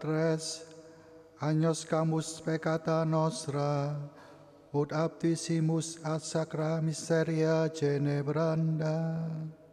res, años camus peccata nostra, ut aptisimus ad sacra miseria genebranda.